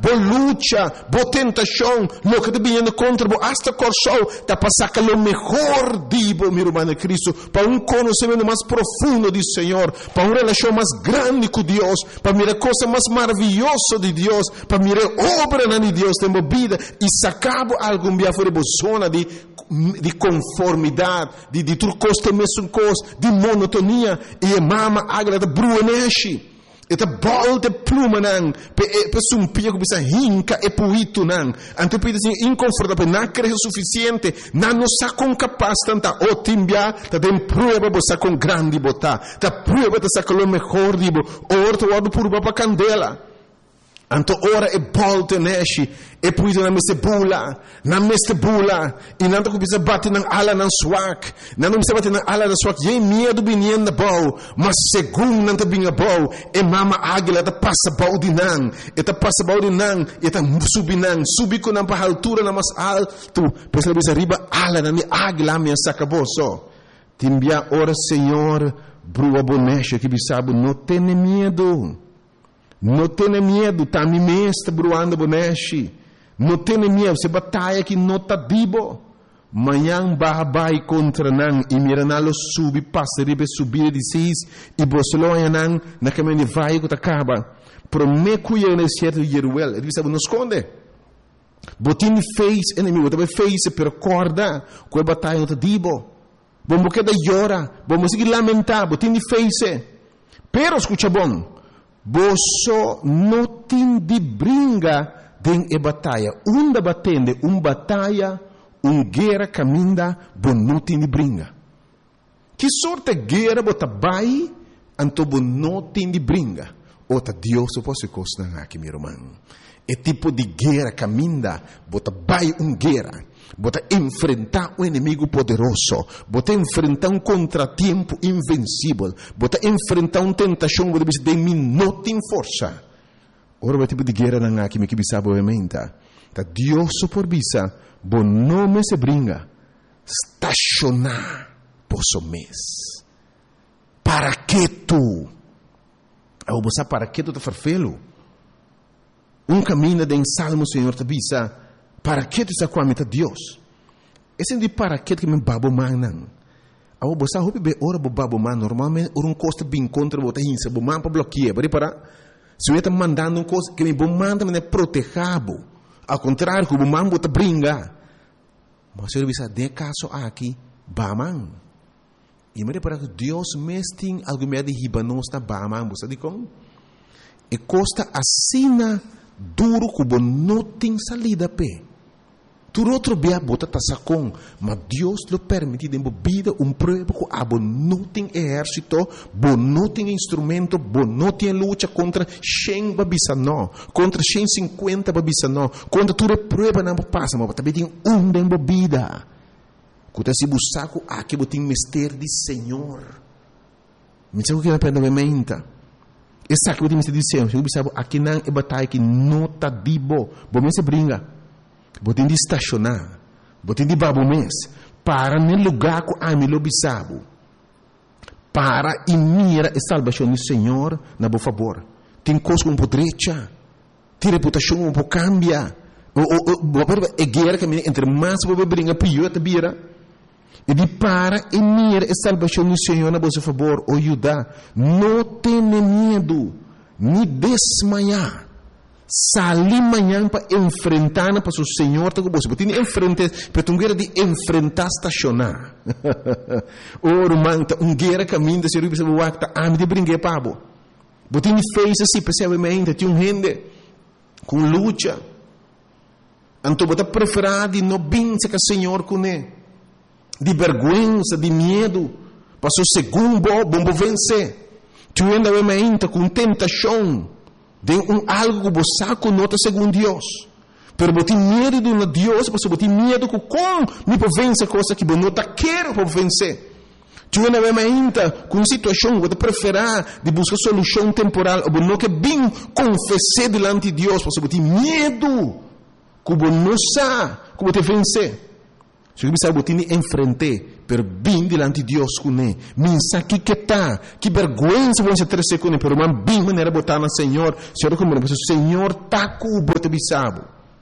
boa luta, boa tentação, lo que está vindo contra você, hasta corso, está para sacar o melhor dibo, meu irmão Cristo, para conhecimento mais profundo do Senhor, para uma relação mais grande com Deus, para mirar coisa mais maravilhosa de Deus, para mirar obra de Deus em sua vida e sacar algo via fora de zona de conformidade, de tudo costa mesmo coisa, de monotonia, e mama agora da bruaneshi. Eta bolte pluma nang pe sumpia que bisa hinca e puito nang ante pide assim inconfortável na cresce suficiente na não sa com capaz tanta otimbia ta tem prueba bosa com grande bota ta prueba ta sa com o melhor dibo orto wado por baba candela anto ora e bolte neshi e puito na meste bula e nanto que bisa bate nang ala nang swak não bisa bate nang ala nang swak ye medo binien na bau mas segundo nanto binga bau e mama águila ta passa bau de nang e ta passa bau de nang e ta subi com nang pa altura na mas alto pesa bisa riba ala nang águila me sacaboso timbia ora Senhor brua bonecha que bisabo não tem medo. Não tenha medo, tá me mesta bruando bonechi. Não tenha medo, se batalha que não tá dibo. Manhã babai contra nan e miranalo subi passa ribe subir de seis e bosloia nan na caminho vai que acaba. Prome cuia ne certo yeruel, ele sabe não esconde. Botin fez inimigo, também fez per corda, com a batalha não tá dibo. Vamos que da llora, vamos seguir lamentar, botin fez. Pero escucha bom. Boso não tem de brinca den e batalha. Batende, batalha, guerra caminda, bo não tem de brinca. Que sorte guerra bota bai, anto bo não tem de brinca. Ota Deus se possa costar aqui, meu irmão. É tipo de guerra caminda, bota bai guerra. Bota enfrentar um inimigo poderoso, bota enfrentar contratempo invencível, bota enfrentar tentação que você tem não tem força. Ora o tipo de guerra não há que me sabe obviamente. Tá Deus por bisa, bom nome se brinca, estacionar posso mês. Para que tu? Eu vou saber para que tu te farfelo? Caminho de Salmo Senhor te bisa. Para que tu está com a meta Deus? Esse de para que me babo manan. Ao você hope be ora bo babo man normalmente costa bem contra bota hinsa bo man para bloquear, para se eu está mandando coisa que me bo manda me protegabo. Ao contrário, que bo man bota brinca. Mas eu bisa de caso aqui baman. E me para que Deus mesting algo me de hibanos na baman, você de como? E costa assina duro que não tem salida pé. Tu outro bia bota tasacon, mas Deus lhe permite de vida prova que abo não tem exército, bo não tem instrumento, bo não tem luta contra 100 babisano, contra 150 babisano, contra tudo prova não passa, mas também tem de vida. Quando se busca aqui botem mistério de Senhor. Me sabe o que é para a mente? Essa que eu te disse, eu sabe aqui não é batalha que não tá dibo, bom me se brinca. Botem de estacionar, botem de babo mês, para no lugar que a mim lobisabo, para e mira a salvação do Senhor na boa favor. Tem coisa com podrecha, tem reputação com cambia, é guerra que entre mais você brinca pior te vira. E de para e mira a salvação do Senhor na boa favor, ajuda, não tenha medo, nem desmaiar. Salir manhã para enfrentar para o Senhor te gosto. Botin enfrente, para tu guerra de enfrentar estacionar. Irmão, guerra caminho de ser o bispo wakta am de brincar pabo. Botin fez assim, percebamente, tinha gente com luta. Então bota preferado não bença que o Senhor com ele. De vergonha, de medo, passou segundo bom vencer. Tu ainda obviamente com tentação. De algo que você conota segundo Deus. Pero você medo de um Deus, você tem medo que como me vence coisa que você não quer vencer. Tu não é ainda com situação que você prefere de buscar solução temporal, ou não que bem confessar diante de Deus, você tem medo que você não sabe como te vencer. Se você botini enfrente, per bem diante de Deus com ele. Minsa que tá, que vergonha você ter com ele, pero man bem maneira botar na Senhor. Senhor como o Senhor tá com o bote bisabo.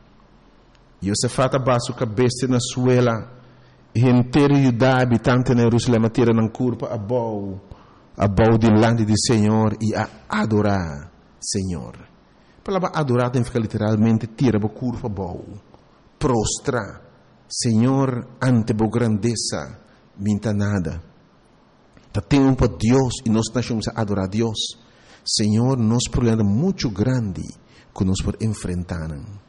E você fata baixo cabeça na suela, e inteiro Judá habitante na Jerusalém tira na curva a bau diante do Senhor e a adorar Senhor. A palavra adorar tem que ficar literalmente tira a curva bau, prostra. Senhor, ante a grandeza, minta nada. Tá tempo a Deus e nós estamos a adorar a Deus. Senhor, nós problema muito grande que nós podemos enfrentar.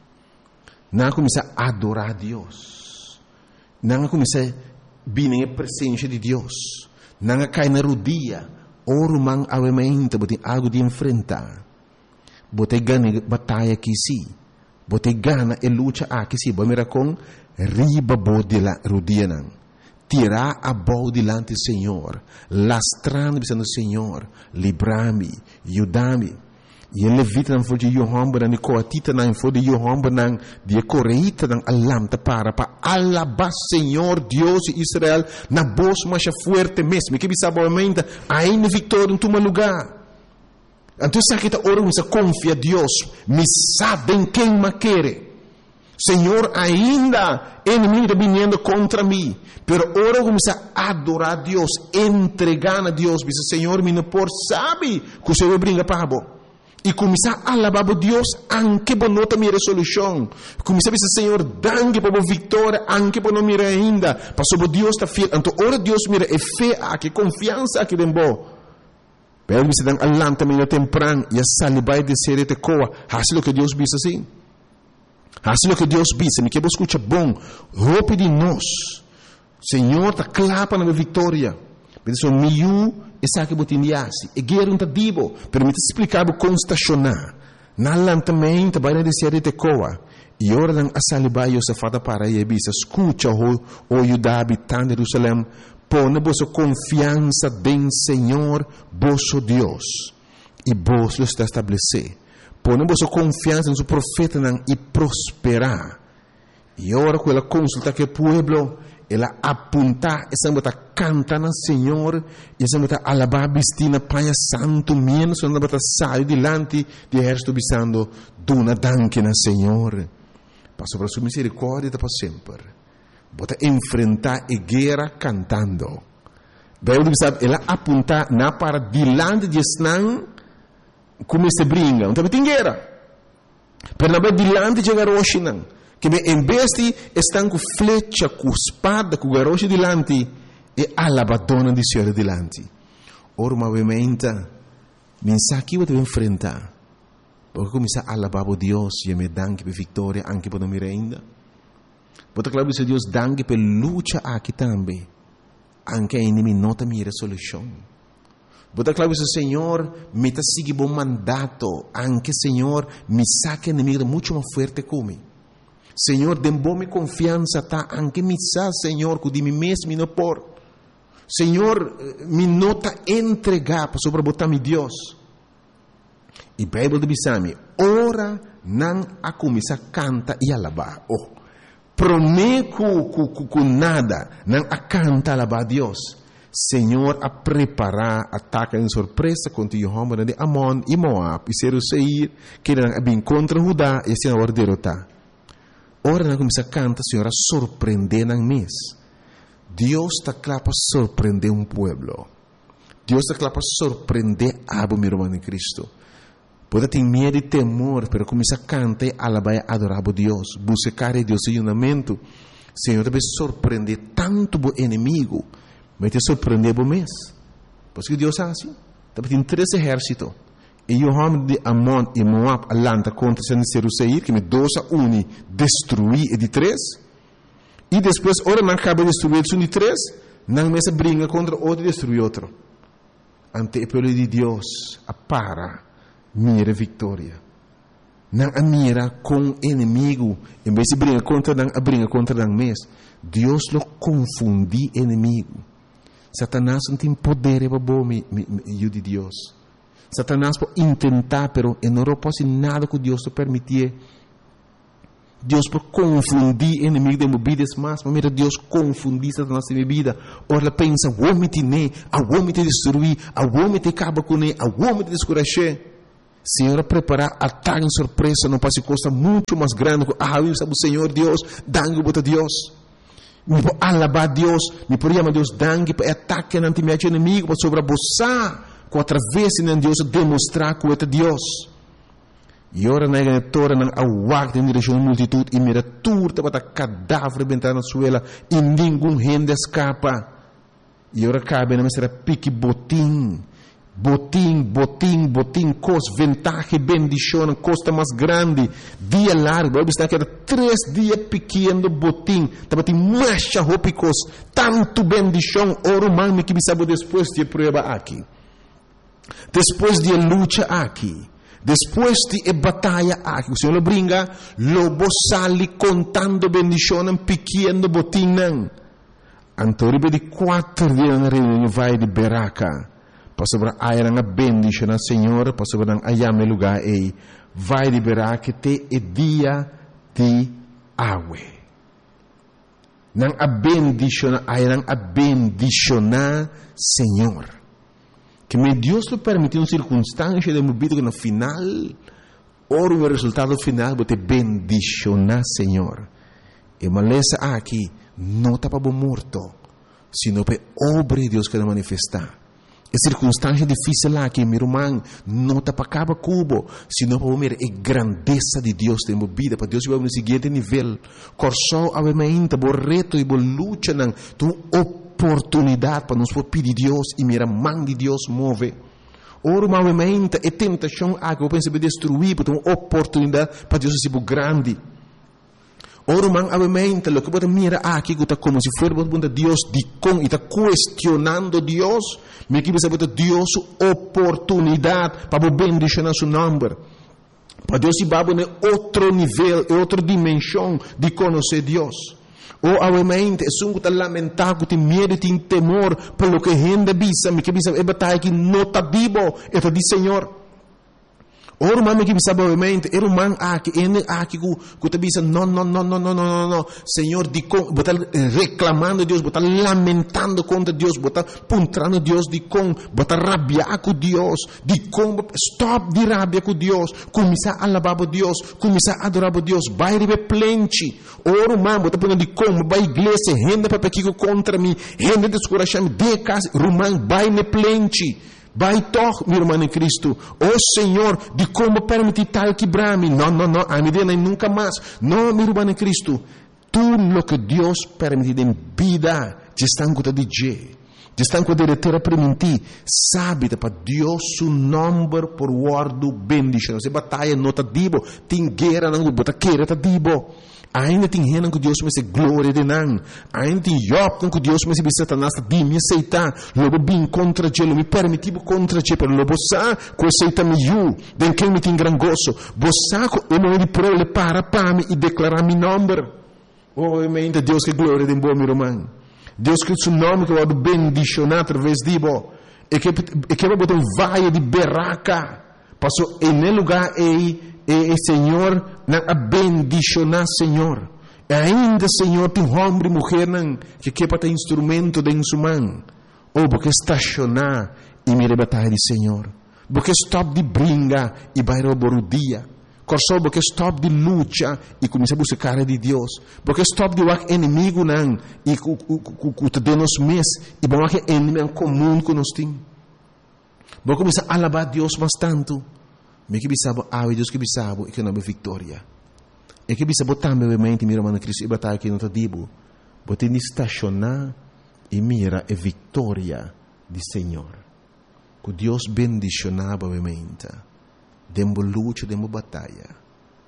Não começar a adorar a Deus. Não começar a vir a presença de Deus. Não cair na rodilha. Oro man avemento, botem algo de enfrentar. Botem ganha batalha aqui sim. Botem gana e luta aqui sim. Bom, com riba bode la rodina, tirar a bol delante do Senhor, lastrando pensando Senhor, librami, ajudami. E ele levita não foi de Yohamba não coatita não foi de Yohamba não de correita não alamta para alabar Senhor Deus de Israel na voz mais forte mesmo que bisa boamente ainda vitória em teu lugar. Então sabe que ora você confia Deus, me sabem quem me quer. Senhor, ainda inimigo está vindo contra mim, pero ora começa a adorar a Deus, entregar a Deus, diz Senhor, me não por sabe que o Senhor brinca para você. E começar a alabar a Deus, anche por nota minha resolução. Começar a dizer Senhor, dangue para a vitória, anche por não mirar ainda, para Deus está fiel. Então ora Deus mira é fé, aqui confiança aqui dentro. Pero você dá alanta minha temprano e a salibai de ser te coa, assim o que Deus diz assim. Assim o que Deus diz, me que você escuta bom, roupa de nós. Senhor, está clapa na minha vitória. Mas o meu é sabe que botin diasi. E guerra não está dibo, permite explicar o como estacionar. Na lantamento vai na descer de coa. E ora não a salibai eu se fata para e bisa escuta o Judá habitante de Jerusalém, põe vossa confiança em Senhor, vosso Deus, e vos lo está estabelecer. Põe vossa confiança no profeta e prosperar. E ora com ela consulta que o povo ela apunta, essa bota canta na Senhor, e essa bota alabar bistina Pai Santo, menos essa bota sai delante de exército bisando, duna danke na Senhor. Passo para sua misericórdia para sempre. Bota enfrentar a guerra cantando. Bem, sabe, ela apunta na para delante de Snan, como se brinca, não tem guerra. Pero na delante de Garoshinan, que em vez de estar com flecha, com espada, com garoche delante, e alabadona de Senhor delante. Ora, obviamente, mensagem que você vai enfrentar. Porque começar a alabar a Deus, e me danke por vitória, anche por não me ainda. Porque claro que Deus danke por luta aqui também, anche a inimigo não tem resolução. Porque claro que Senhor me está seguindo bom mandato, anche Senhor me saque inimigo muito mais forte como. Senhor, dê-me confiança, tá? Anche me sa, Senhor, que de mim mesmo não por. Senhor, me nota entregar para sobre botar meu Deus. E a Bíblia diz-me, ora não a começar a cantar e alabar. Oh, prometo com nada, não a cantar e alabar a Deus. Senhor, a preparar ataque em surpresa contra Jehová de Amon e Moab e Seir, que não bem contra Judá e assim a derrotar. Ora não começa a cantar, Senhor, a surpreender na mês. Deus está claro para surpreender um povo. Deus está claro para surpreender a meu irmão em Cristo. Pode ter medo e temor, mas começa a cantar e alabar e adorar a Deus. Buscar a Deus em unamento. Senhor, deve surpreender tanto o inimigo, mas te surpreender o mês. Por isso que Deus é assim. Tem 3 exércitos. E Jehová de Amon e Moab alanta contra Seir, que me 2-1 destruir e de 3. E depois, ora não acaba de destruir o de 3, não mais briga contra outro e destruir outro. Ante o povo de Deus, para mira vitória. Não a mira com inimigo, em vez de briga contra não a briga contra não mais. Deus lo confundi inimigo. Satanás não tem poder para bom de Deus. Satanás pode tentar, pero não pode nada que Deus te permitir. Deus por confundir o inimigo de movidas mais, mas mira, Deus confundir a nossa vida. Ora, pensa, o homem te ne, o homem te destruir, o homem te acaba com ele, o homem te descuracher. Senhor, preparar ataque em surpresa, não passa coisa muito mais grande. Eu sabe o Senhor Deus, dangue para Deus. Me por alabar Deus, me por chamar Deus, dangue para ataque ante meu inimigo, para sobreabusar, com através de Deus demonstrar que é Deus. E ora na igreja não awak em direção à multidão e mira turta para cadáver bentar na suela e nenhum rende escapa. E ora cabe na mestra pique botim, cos ventaja, bendição, costa mais grande, dia largo, eu está que era 3 dias pequeno botim, estava tem marcha ropicos, tanto bendição, ora man me que sabe depois de prova aqui, depois de luta aqui. Depois de batalha aqui, o Senhor brinca, lobo sali contando bendição pequeno botinho. Antoribe de 4 dias na reunião vai de Beraca. Pastor a era bendição ao Senhor, pastor a ayame lugar aí. Vai de Beraca te e dia de água. Nang a bendição, a era bendição Senhor. Que me Deus lhe permitiu uma circunstância de minha vida que no final, ora o resultado final, vou te bendicionar, Senhor. E maleza aqui, não está para morto, sino para obra de Deus que vai manifestar. E circunstância difícil aqui, meu irmão, não está para acabar cubo, sino para ver a grandeza de Deus na minha vida, para Deus vai no seguinte nível. Corso, obviamente, o reto e a luta, tu oportunidade para nos pedir Deus e mira mão de Deus move. Ora, obviamente, a tentação que eu penso destruir, porque uma oportunidade para Deus ser grande. Ora, obviamente, o que você mira aqui, está como se fosse Deus de com e está questionando Deus, me que você botar Deus oportunidade para bendicionar seu nome. Para Deus se baba em outro nível, outra dimensão de conhecer Deus. Ou obviamente, é um que lamentar, que tem medo, tem temor, pelo que rende bisa, me que bisa é batalha que não está vivo, é de Senhor. Ora, mami que bisa obviamente, era um man aqui, que te bisa, não, Senhor, de com, botar reclamando Deus, botar lamentando contra Deus, botar puntrando Deus de com, botar rabiar com Deus, de com, stop de rabia com Deus, começar a alabar Deus, começar a adorar Deus, vai receber plente. Ora, mami, botar punando de com, vai igreja, renda para pequeno contra mim, renda descorachar-me, de casa, rumang, vai ne plente. Vai toch, meu irmão em Cristo. Oh Senhor, de como permitir tal quebrar-me? Não, a minha vida nunca mais. Não, meu irmão em Cristo. Tudo o que Deus permite em vida, já está com de Deus. Já está com a terra permitir. Sabe, para Deus, o nome por guardo bendição. Se batalha não está dibo, tem guerra não, bota queira está dibo. Ainda tem renan que Deus me se glória de nan. Ainda tem Job que Deus me se Satanás de me aceitar. Logo bem contra ele, me permitivo contra ele, pero logo sa que aceita me you, den que me tem gran gozo. Bosa ko eu me prole para me e declarar meu nome. Oh, ainda Deus que glória de bom meu irmão. Deus que o seu nome que vai bendicionar através de bo. E que vai botar vai de Beraca. Passou em lugar aí e Senhor, na bendicionar Senhor. E ainda Senhor tem homem e mulher que quer ter instrumento de insumão. Ou porque estacionar e me rebatar de Senhor. Porque stop de brinca e vai roubar o dia. Corso porque stop de luta e começa a buscar de Deus. Porque stop de wak inimigo não e que te nos mês e bom que inimigo comum que nós temos. Porque começa a alabar Deus bastante. Me que bisabo, Deus que bisabo, e que não é vitória. E que bisabo também, obviamente, meu irmão Cristo, e batalha que não está dibo. Bote de estacionar e mira a vitória do Senhor. Que Deus bendicionava, obviamente. Dembo luta, dembo batalha.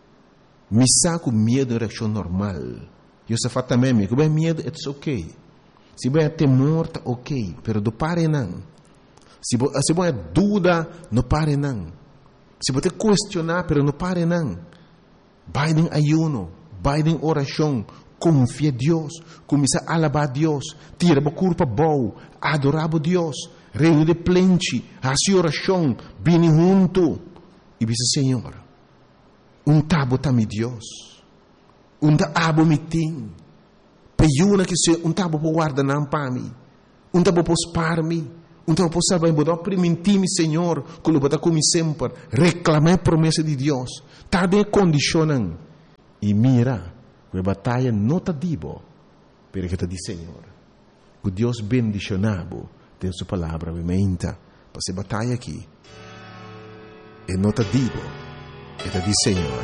Me saco medo em reação normal. Eu só faço também, que bem medo, it's ok. Se bem temor, tá ok. Pero do pare não. Se bem dúvida, não pare não. Se você questionar, pero não pare não. Vai em ayuno, vai em oração, confia em Deus, começa a alabar a Deus, tira a culpa boa, adorar a Deus, reino de plente, a oração, vem junto. E diz, Senhor, tabo também Deus. Unta abo miting. Peyuna que se unta bo guarda nam pami. Unta bo posparmi. Unta bo saber bodo primentimi Senhor, quando bota como sempre, reclamar a promessa de Deus. Tá de condicionam. E mira, que batalha não tá dibo, porque tá de Senhor. Que Deus bendicionado tem sua palavra menta, para se batalha aqui. E não tá dibo, e tá de Senhor.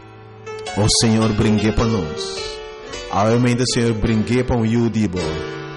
O Senhor brinque para nós. Obviamente o Senhor brinque para um dibo.